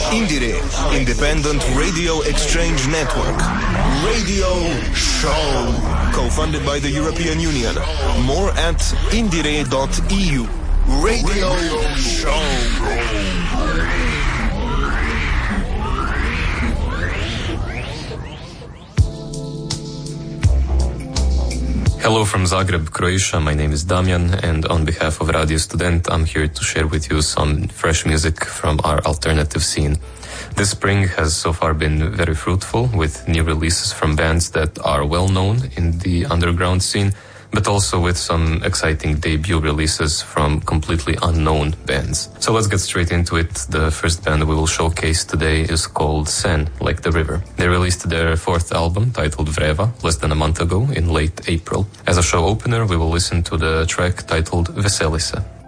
Indiere, Independent Radio Exchange Network. Radio Show. Co-funded by the European Union. More at indiere.eu. Radio Show. Hello from Zagreb, Croatia. My name is Damian, and on behalf of Radio Student, I'm here to share with you some fresh music from our alternative scene. This spring has so far been very fruitful, with new releases from bands that are well known in the underground scene, but also with some exciting debut releases from completely unknown bands. So let's get straight into it. The first band we will showcase today is called Sen, like the river. They released their fourth album, titled Vreva, less than a month ago in late April. As a show opener, we will listen to the track titled Veseli se.